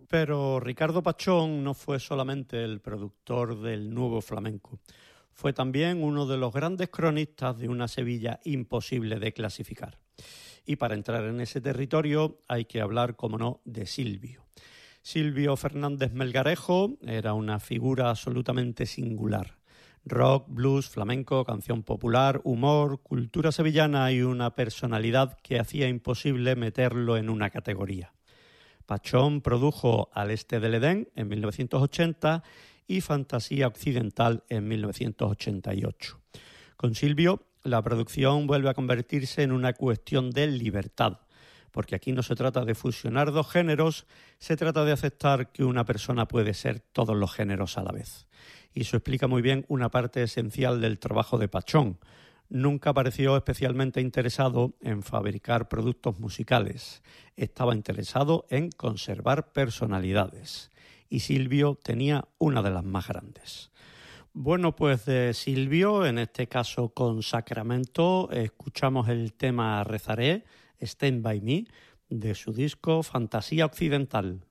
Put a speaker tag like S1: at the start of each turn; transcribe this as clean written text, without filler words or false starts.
S1: Pero Ricardo Pachón no fue solamente el productor del nuevo flamenco. Fue también uno de los grandes cronistas de una Sevilla imposible de clasificar. Y para entrar en ese territorio hay que hablar, como no, de Silvio. Silvio Fernández Melgarejo era una figura absolutamente singular. Rock, blues, flamenco, canción popular, humor, cultura sevillana y una personalidad que hacía imposible meterlo en una categoría. Pachón produjo Al este del Edén en 1980 y Fantasía Occidental en 1988. Con Silvio, la producción vuelve a convertirse en una cuestión de libertad, porque aquí no se trata de fusionar dos géneros, se trata de aceptar que una persona puede ser todos los géneros a la vez. Y eso explica muy bien una parte esencial del trabajo de Pachón. Nunca pareció especialmente interesado en fabricar productos musicales. Estaba interesado en conservar personalidades. Y Silvio tenía una de las más grandes. Bueno, pues de Silvio, en este caso con Sacramento, escuchamos el tema Rezaré, Stand By Me, de su disco Fantasía Occidental.